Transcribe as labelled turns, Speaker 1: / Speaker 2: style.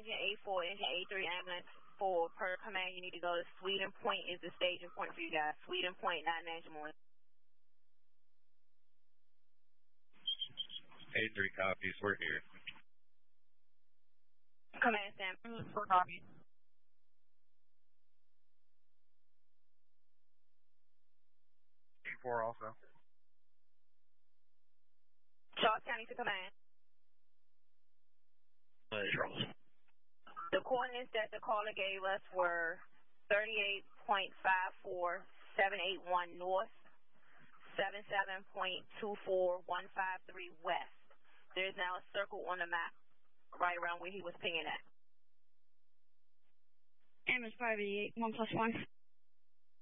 Speaker 1: engine A4, engine A3 ambulance for per command. You need to go to Sweden Point is the staging point for you guys. Sweden Point, not Nanjamon.
Speaker 2: A3 copies, we're here.
Speaker 1: Command stand. For copy.
Speaker 3: A4 also.
Speaker 1: Charles County to command.
Speaker 2: Charles.
Speaker 1: The coordinates that the caller gave us were 38.54781 north, 77.24153 west. There's now a circle on the map right around where he was pinging at.
Speaker 4: Ambulance 588, 1+1.